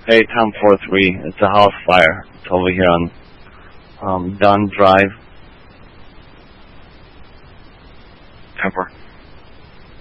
Hey, Tom 43. It's a house fire. It's over here on Dunn Drive. Temper.